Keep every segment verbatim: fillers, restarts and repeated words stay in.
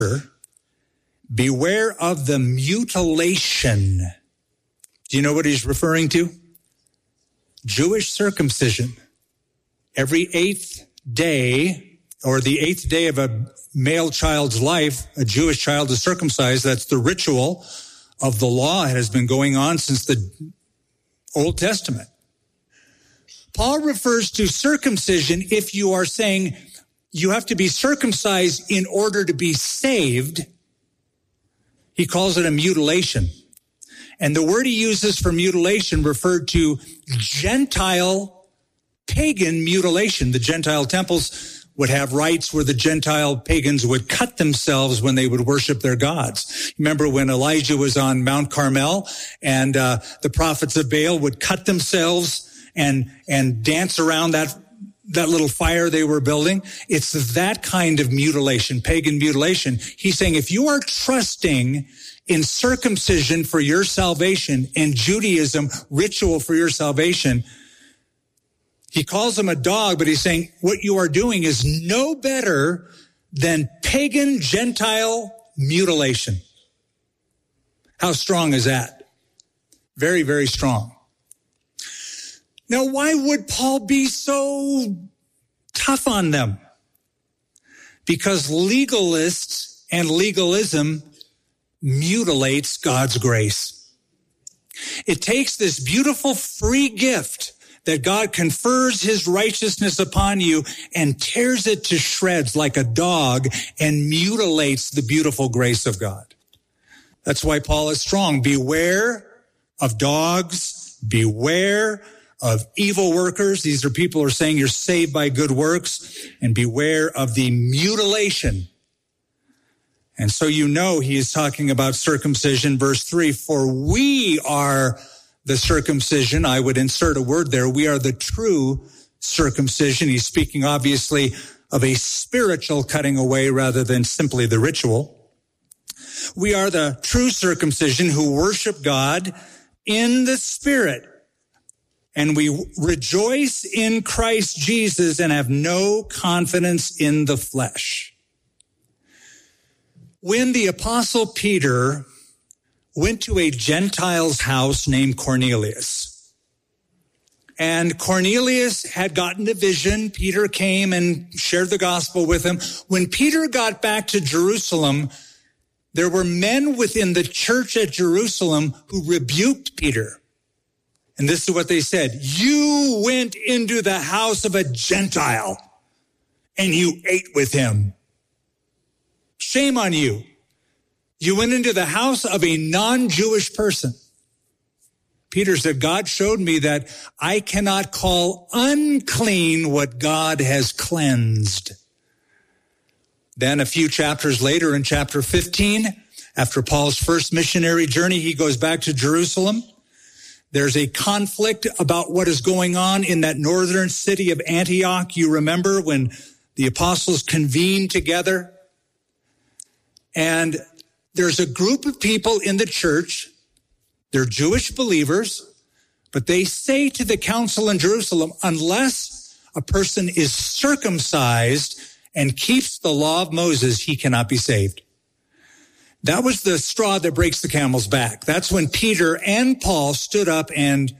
beware of the mutilation. Do you know what he's referring to? Jewish circumcision. Every eighth day, or the eighth day of a male child's life, a Jewish child is circumcised. That's the ritual of the law. It has been going on since the Old Testament. Paul refers to circumcision if you are saying you have to be circumcised in order to be saved. He calls it a mutilation. And the word he uses for mutilation referred to Gentile pagan mutilation. The Gentile temples would have rites where the Gentile pagans would cut themselves when they would worship their gods. Remember when Elijah was on Mount Carmel and uh, the prophets of Baal would cut themselves and and dance around that that little fire they were building? It's that kind of mutilation, pagan mutilation. He's saying if you are trusting in circumcision for your salvation and Judaism ritual for your salvation, he calls him a dog, but he's saying what you are doing is no better than pagan Gentile mutilation. How strong is that? Very, very strong. Now, why would Paul be so tough on them? Because legalists and legalism mutilates God's grace. It takes this beautiful free gift that God confers his righteousness upon you and tears it to shreds like a dog and mutilates the beautiful grace of God. That's why Paul is strong. Beware of dogs. Beware of evil workers. These are people who are saying you're saved by good works. And beware of the mutilation. And so you know he is talking about circumcision. Verse three, for we are the circumcision. I would insert a word there. We are the true circumcision. He's speaking obviously of a spiritual cutting away rather than simply the ritual. We are the true circumcision who worship God in the Spirit. And we rejoice in Christ Jesus and have no confidence in the flesh. When the Apostle Peter went to a Gentile's house named Cornelius, and Cornelius had gotten a vision, Peter came and shared the gospel with him. When Peter got back to Jerusalem, there were men within the church at Jerusalem who rebuked Peter. And this is what they said. You went into the house of a Gentile and you ate with him. Shame on you. You went into the house of a non-Jewish person. Peter said, God showed me that I cannot call unclean what God has cleansed. Then a few chapters later in chapter fifteen, after Paul's first missionary journey, he goes back to Jerusalem. There's a conflict about what is going on in that northern city of Antioch. You remember when the apostles convened together? And there's a group of people in the church. They're Jewish believers, but they say to the council in Jerusalem, unless a person is circumcised and keeps the law of Moses, he cannot be saved. That was the straw that breaks the camel's back. That's when Peter and Paul stood up and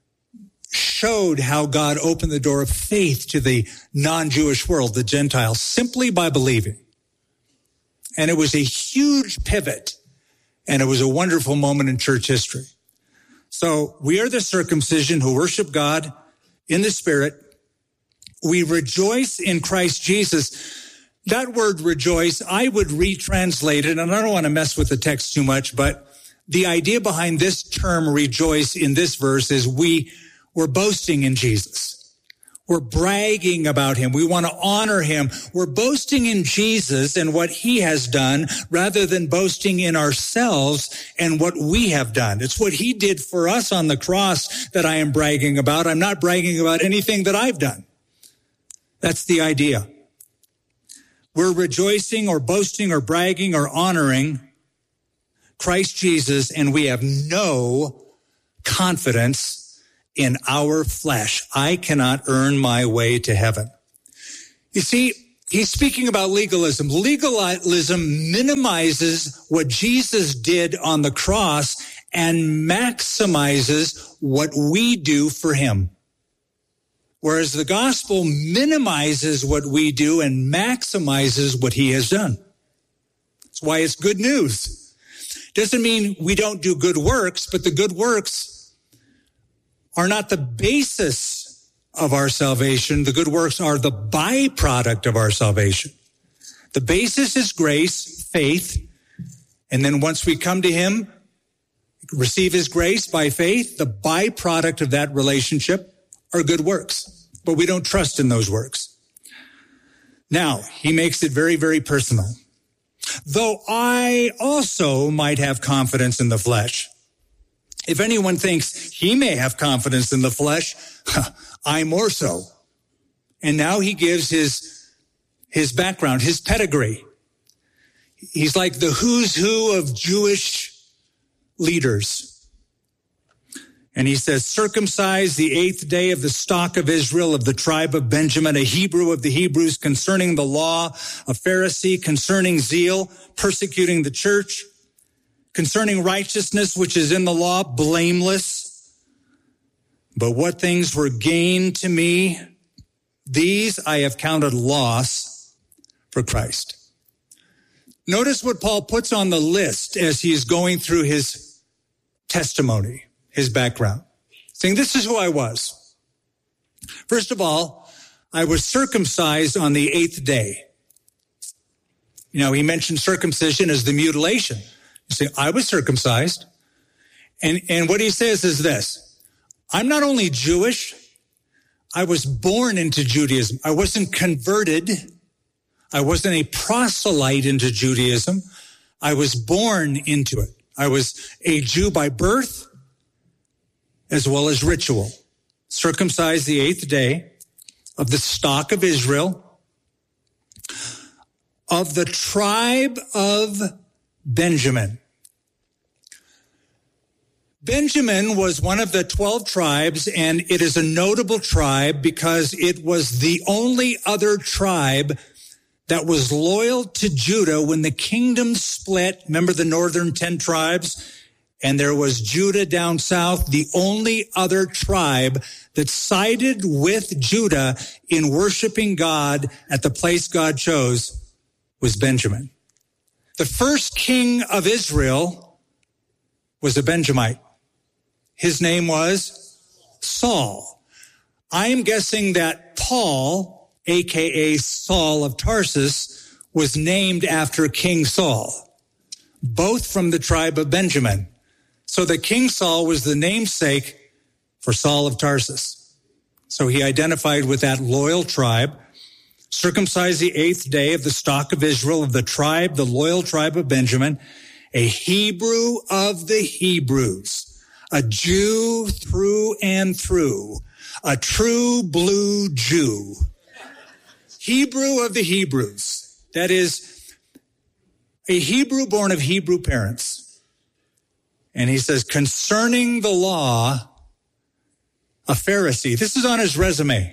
showed how God opened the door of faith to the non-Jewish world, the Gentiles, simply by believing. And it was a huge pivot, and it was a wonderful moment in church history. So we are the circumcision who worship God in the Spirit. We rejoice in Christ Jesus. That word rejoice, I would retranslate it, and I don't want to mess with the text too much, but the idea behind this term rejoice in this verse is we, we're boasting in Jesus. We're bragging about him. We want to honor him. We're boasting in Jesus and what he has done rather than boasting in ourselves and what we have done. It's what he did for us on the cross that I am bragging about. I'm not bragging about anything that I've done. That's the idea. We're rejoicing or boasting or bragging or honoring Christ Jesus, and we have no confidence in our flesh. I cannot earn my way to heaven. You see, he's speaking about legalism. Legalism minimizes what Jesus did on the cross and maximizes what we do for him. Whereas the gospel minimizes what we do and maximizes what he has done. That's why it's good news. Doesn't mean we don't do good works, but the good works are not the basis of our salvation. The good works are the byproduct of our salvation. The basis is grace, faith, and then once we come to him, receive his grace by faith, the byproduct of that relationship are good works, but we don't trust in those works. Now, he makes it very, very personal. Though I also might have confidence in the flesh. If anyone thinks he may have confidence in the flesh, I more so. And now he gives his, his background, his pedigree. He's like the who's who of Jewish leaders. And he says, circumcised the eighth day of the stock of Israel, of the tribe of Benjamin, a Hebrew of the Hebrews, concerning the law, a Pharisee, concerning zeal, persecuting the church, concerning righteousness, which is in the law, blameless. But what things were gain to me, these I have counted loss for Christ. Notice what Paul puts on the list as he is going through his testimony. His background, saying, this is who I was. First of all, I was circumcised on the eighth day. You know, he mentioned circumcision as the mutilation. You say, I was circumcised. And, and what he says is this, I'm not only Jewish, I was born into Judaism. I wasn't converted. I wasn't a proselyte into Judaism. I was born into it. I was a Jew by birth, as well as ritual. Circumcised the eighth day of the stock of Israel, of the tribe of Benjamin. Benjamin was one of the twelve tribes, and it is a notable tribe because it was the only other tribe that was loyal to Judah when the kingdom split. Remember the northern ten tribes? And there was Judah down south, the only other tribe that sided with Judah in worshiping God at the place God chose was Benjamin. The first king of Israel was a Benjamite. His name was Saul. I am guessing that Paul, a k a. Saul of Tarsus, was named after King Saul, both from the tribe of Benjamin. So that King Saul was the namesake for Saul of Tarsus. So he identified with that loyal tribe, circumcised the eighth day of the stock of Israel, of the tribe, the loyal tribe of Benjamin, a Hebrew of the Hebrews, a Jew through and through, a true blue Jew, Hebrew of the Hebrews. That is a Hebrew born of Hebrew parents. And he says, concerning the law, a Pharisee. This is on his resume.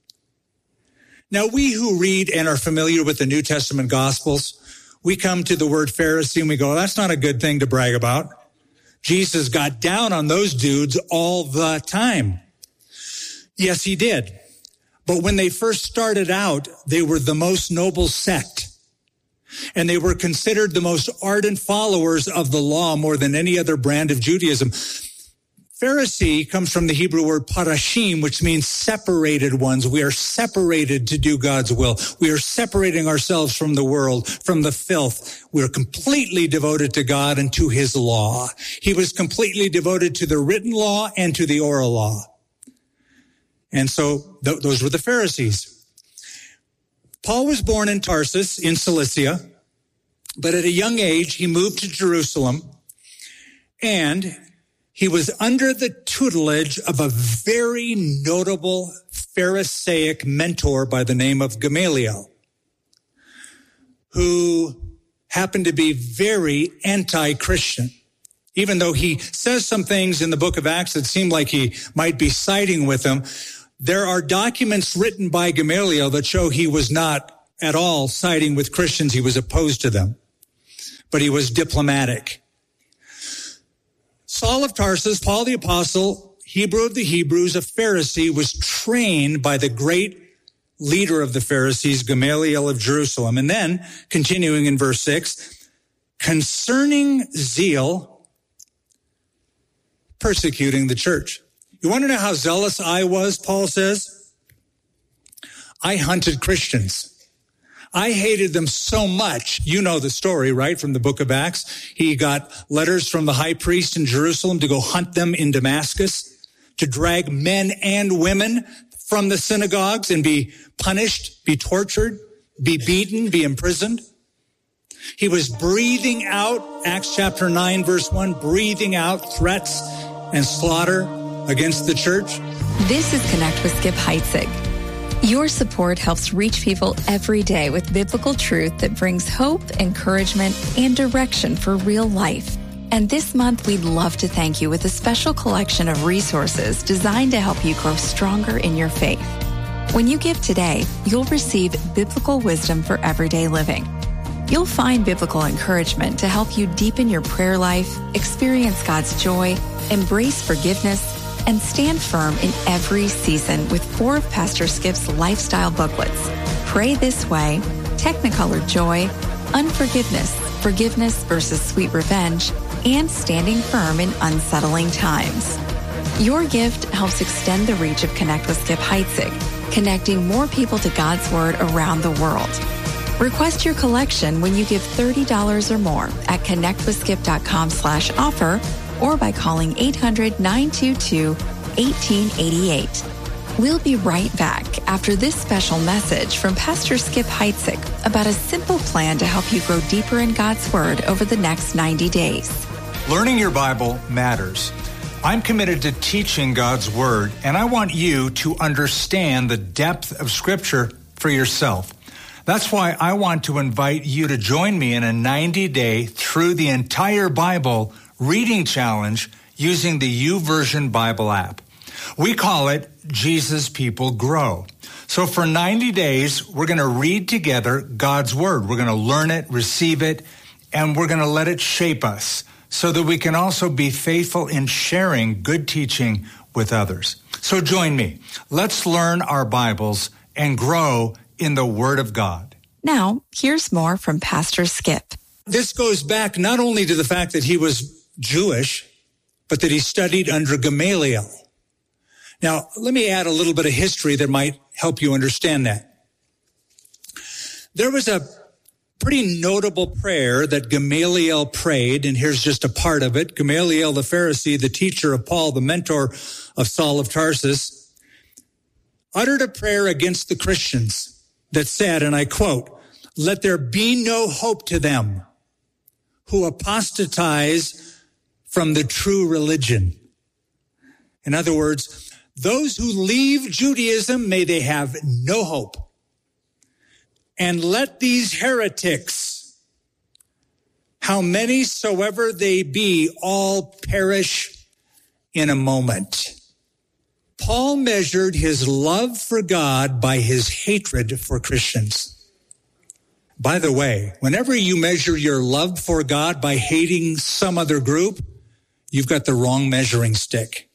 Now, we who read and are familiar with the New Testament Gospels, we come to the word Pharisee and we go, that's not a good thing to brag about. Jesus got down on those dudes all the time. Yes, he did. But when they first started out, they were the most noble sect. And they were considered the most ardent followers of the law more than any other brand of Judaism. Pharisee comes from the Hebrew word parashim, which means separated ones. We are separated to do God's will. We are separating ourselves from the world, from the filth. We are completely devoted to God and to his law. He was completely devoted to the written law and to the oral law. And so th- those were the Pharisees. Paul was born in Tarsus in Cilicia, but at a young age, he moved to Jerusalem, and he was under the tutelage of a very notable Pharisaic mentor by the name of Gamaliel, who happened to be very anti-Christian. Even though he says some things in the book of Acts that seem like he might be siding with him, there are documents written by Gamaliel that show he was not at all siding with Christians. He was opposed to them, but he was diplomatic. Saul of Tarsus, Paul the Apostle, Hebrew of the Hebrews, a Pharisee, was trained by the great leader of the Pharisees, Gamaliel of Jerusalem. And then, continuing in verse six, concerning zeal, persecuting the church. You want to know how zealous I was, Paul says? I hunted Christians. I hated them so much. You know the story, right, from the book of Acts. He got letters from the high priest in Jerusalem to go hunt them in Damascus, to drag men and women from the synagogues and be punished, be tortured, be beaten, be imprisoned. He was breathing out, Acts chapter nine, verse one, breathing out threats and slaughter against the church. This is Connect with Skip Heitzig. Your support helps reach people every day with biblical truth that brings hope, encouragement, and direction for real life. And this month, we'd love to thank you with a special collection of resources designed to help you grow stronger in your faith. When you give today, you'll receive biblical wisdom for everyday living. You'll find biblical encouragement to help you deepen your prayer life, experience God's joy, embrace forgiveness, and stand firm in every season with four of Pastor Skip's lifestyle booklets: Pray This Way, Technicolor Joy, Unforgiveness, Forgiveness versus Sweet Revenge, and Standing Firm in Unsettling Times. Your gift helps extend the reach of Connect with Skip Heitzig, connecting more people to God's Word around the world. Request your collection when you give thirty dollars or more at connectwithskip.com slash offer or by calling eight hundred, nine two two, one eight eight eight. We'll be right back after this special message from Pastor Skip Heitzig about a simple plan to help you grow deeper in God's Word over the next ninety days. Learning your Bible matters. I'm committed to teaching God's Word, and I want you to understand the depth of Scripture for yourself. That's why I want to invite you to join me in a ninety-day through the entire Bible reading challenge using the YouVersion Bible app. We call it Jesus People Grow. So for ninety days, we're going to read together God's Word. We're going to learn it, receive it, and we're going to let it shape us so that we can also be faithful in sharing good teaching with others. So join me. Let's learn our Bibles and grow in the Word of God. Now, here's more from Pastor Skip. This goes back not only to the fact that he was Jewish, but that he studied under Gamaliel. Now, let me add a little bit of history that might help you understand that. There was a pretty notable prayer that Gamaliel prayed, and here's just a part of it. Gamaliel the Pharisee, the teacher of Paul, the mentor of Saul of Tarsus, uttered a prayer against the Christians that said, and I quote, "Let there be no hope to them who apostatize from the true religion." In other words, those who leave Judaism, may they have no hope. And let these heretics, how many soever they be, all perish in a moment. Paul measured his love for God by his hatred for Christians. By the way, whenever you measure your love for God by hating some other group, you've got the wrong measuring stick.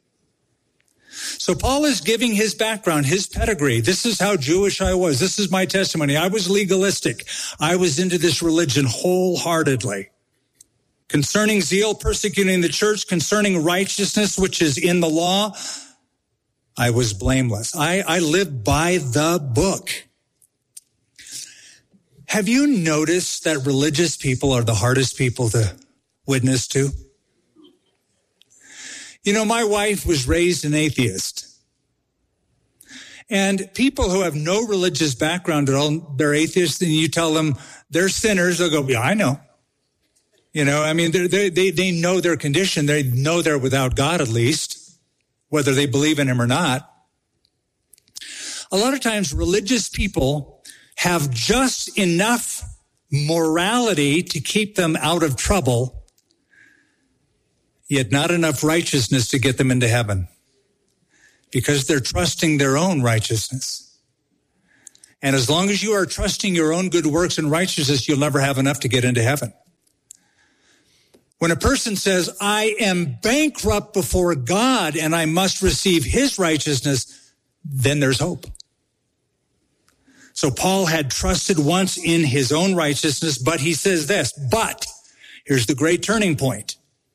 So Paul is giving his background, his pedigree. This is how Jewish I was. This is my testimony. I was legalistic. I was into this religion wholeheartedly. Concerning zeal, persecuting the church, concerning righteousness, which is in the law, I was blameless. I, I lived by the book. Have you noticed that religious people are the hardest people to witness to? You know, my wife was raised an atheist. And people who have no religious background at all, they're atheists, and you tell them they're sinners, they'll go, yeah, I know. You know, I mean, they they they know their condition. They know they're without God, at least, whether they believe in him or not. A lot of times, religious people have just enough morality to keep them out of trouble, yet not enough righteousness to get them into heaven, because they're trusting their own righteousness. And as long as you are trusting your own good works and righteousness, you'll never have enough to get into heaven. When a person says, I am bankrupt before God and I must receive his righteousness, then there's hope. So Paul had trusted once in his own righteousness, but he says this, but, here's the great turning point.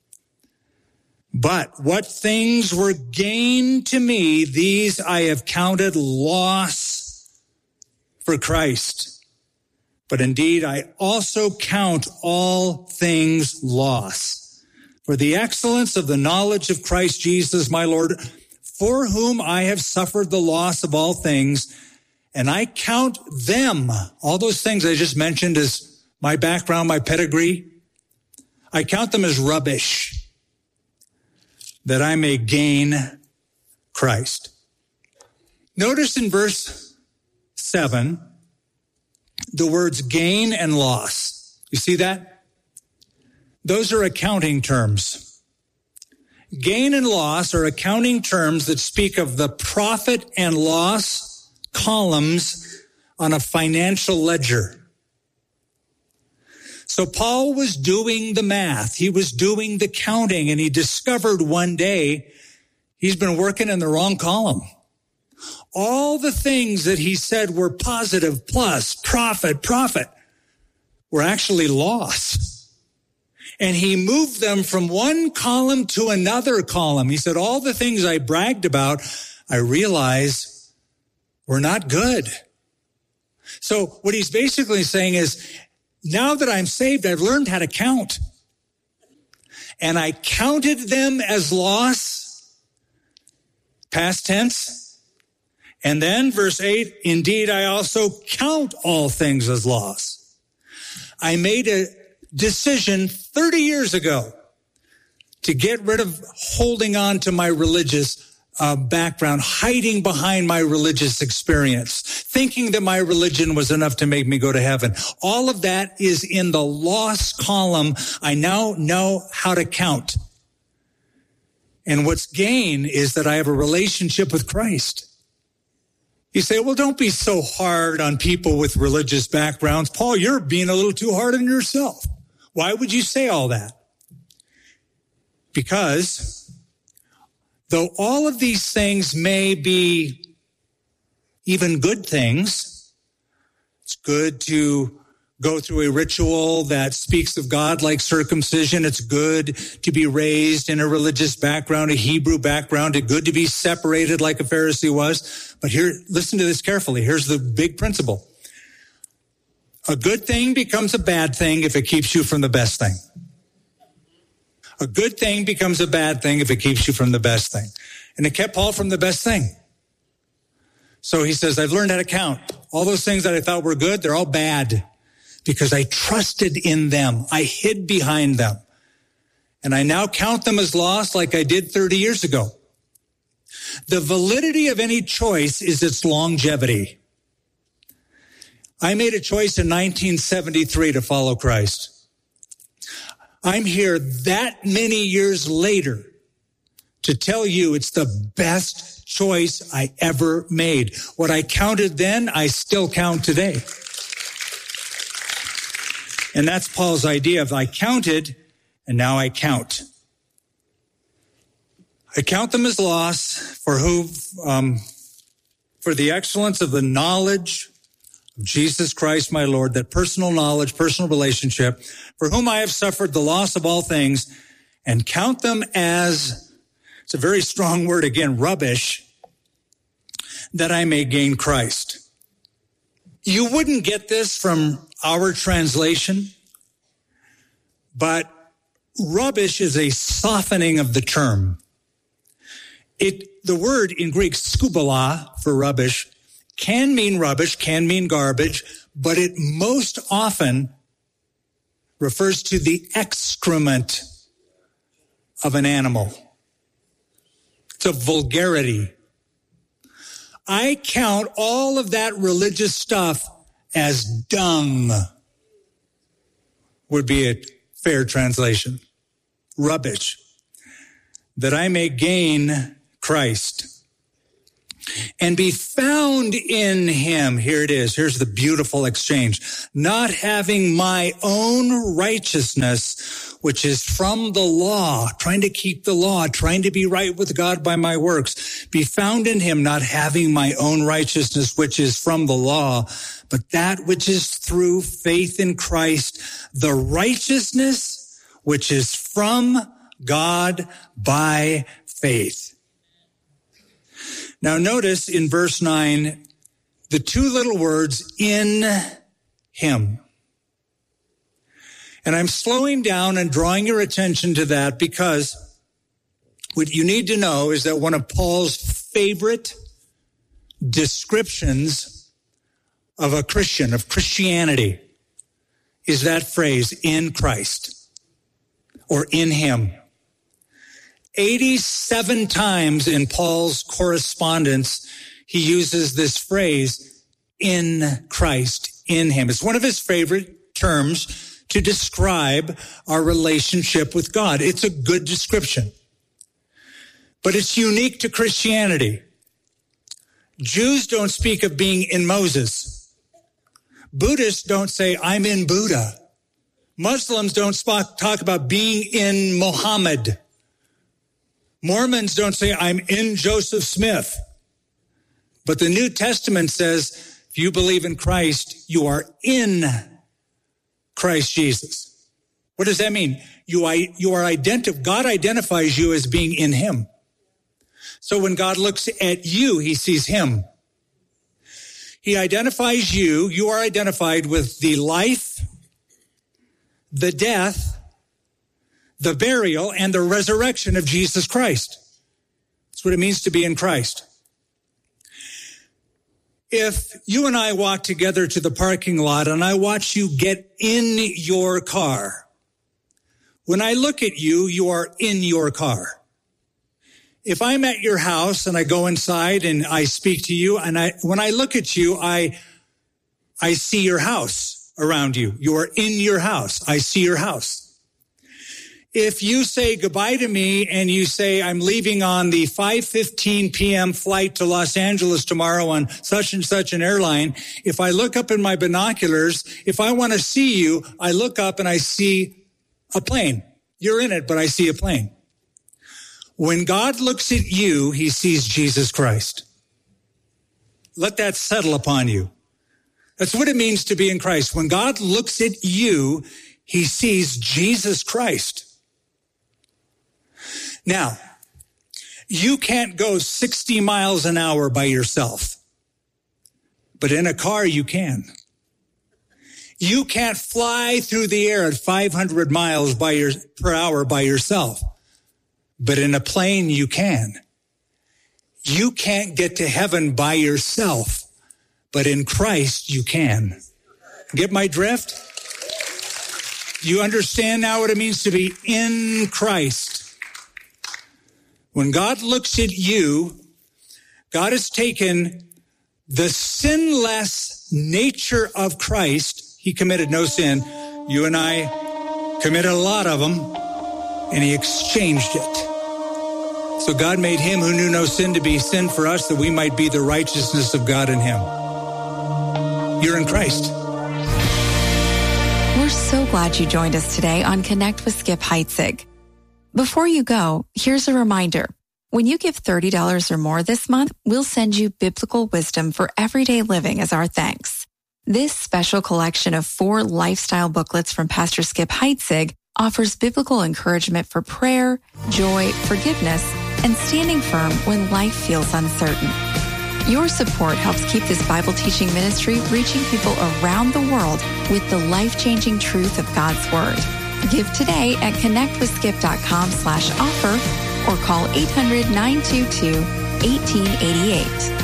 But what things were gain to me, these I have counted loss for Christ. But indeed, I also count all things loss for the excellence of the knowledge of Christ Jesus, my Lord, for whom I have suffered the loss of all things. And I count them, all those things I just mentioned as my background, my pedigree, I count them as rubbish, that I may gain Christ. Notice in verse seven, the words gain and loss. You see that? Those are accounting terms. Gain and loss are accounting terms that speak of the profit and loss columns on a financial ledger. So Paul was doing the math. He was doing the counting, and he discovered one day he's been working in the wrong column. All the things that he said were positive, plus, profit, profit, were actually loss. And he moved them from one column to another column. He said, all the things I bragged about, I realize were not good. So what he's basically saying is, now that I'm saved, I've learned how to count. And I counted them as loss, past tense. And then verse eight, indeed, I also count all things as loss. I made a decision thirty years ago to get rid of holding on to my religious uh, background, hiding behind my religious experience, thinking that my religion was enough to make me go to heaven. All of that is in the loss column. I now know how to count. And what's gain is that I have a relationship with Christ. You say, well, don't be so hard on people with religious backgrounds. Paul, you're being a little too hard on yourself. Why would you say all that? Because though all of these things may be even good things, it's good to go through a ritual that speaks of God like circumcision. It's good to be raised in a religious background, a Hebrew background. It's good to be separated like a Pharisee was. But here, listen to this carefully. Here's the big principle. A good thing becomes a bad thing if it keeps you from the best thing. A good thing becomes a bad thing if it keeps you from the best thing. And it kept Paul from the best thing. So he says, I've learned how to count. All those things that I thought were good, they're all bad because I trusted in them. I hid behind them. And I now count them as lost like I did thirty years ago. The validity of any choice is its longevity. I made a choice in nineteen seventy-three to follow Christ. I'm here that many years later to tell you it's the best choice I ever made. What I counted then, I still count today. And that's Paul's idea of I counted and now I count. I count them as loss for who, um, for the excellence of the knowledge of Jesus Christ, my Lord, that personal knowledge, personal relationship, for whom I have suffered the loss of all things, and count them as, it's a very strong word again, rubbish, that I may gain Christ. You wouldn't get this from our translation, but rubbish is a softening of the term. It, the word in Greek, skubala, for rubbish, can mean rubbish, can mean garbage, but it most often refers to the excrement of an animal. It's a vulgarity. I count all of that religious stuff as dung, would be a fair translation. Rubbish. That I may gain Christ. and be found in him. Here it is. Here's the beautiful exchange. Not having my own righteousness, which is from the law, trying to keep the law, trying to be right with God by my works. Be found in him, not having my own righteousness, which is from the law, but that which is through faith in Christ, the righteousness which is from God by faith. Now notice in verse nine, the two little words, in him. And I'm slowing down and drawing your attention to that because what you need to know is that one of Paul's favorite descriptions of a Christian, of Christianity, is that phrase, in Christ, or in him. eighty-seven times in Paul's correspondence, he uses this phrase, in Christ, in him. It's one of his favorite terms to describe our relationship with God. It's a good description, but it's unique to Christianity. Jews don't speak of being in Moses. Buddhists don't say, I'm in Buddha. Muslims don't talk about being in Muhammad. Mormons don't say, I'm in Joseph Smith. But the New Testament says, if you believe in Christ, you are in Christ Jesus. What does that mean? You are, you are identi- God identifies you as being in him. So when God looks at you, he sees him. He identifies you. You are identified with the life, the death, the burial, and the resurrection of Jesus Christ. That's what it means to be in Christ. If you and I walk together to the parking lot and I watch you get in your car, when I look at you, you are in your car. If I'm at your house and I go inside and I speak to you, and I, when I look at you, I, I see your house around you. You are in your house. I see your house. If you say goodbye to me and you say, I'm leaving on the five fifteen p.m. flight to Los Angeles tomorrow on such and such an airline, if I look up in my binoculars, if I want to see you, I look up and I see a plane. You're in it, but I see a plane. When God looks at you, he sees Jesus Christ. Let that settle upon you. That's what it means to be in Christ. When God looks at you, he sees Jesus Christ. Now, you can't go sixty miles an hour by yourself, but in a car you can. You can't fly through the air at five hundred miles by your, per hour by yourself, but in a plane you can. You can't get to heaven by yourself, but in Christ you can. Get my drift? You understand now what it means to be in Christ. When God looks at you, God has taken the sinless nature of Christ. He committed no sin. You and I committed a lot of them, and he exchanged it. So God made him who knew no sin to be sin for us, that we might be the righteousness of God in him. You're in Christ. We're so glad you joined us today on Connect with Skip Heitzig. Before you go, here's a reminder. When you give thirty dollars or more this month, we'll send you biblical wisdom for everyday living as our thanks. This special collection of four lifestyle booklets from Pastor Skip Heitzig offers biblical encouragement for prayer, joy, forgiveness, and standing firm when life feels uncertain. Your support helps keep this Bible teaching ministry reaching people around the world with the life-changing truth of God's Word. Give today at connectwithskip.com slash offer or call eight hundred, nine two two, one eight eight eight.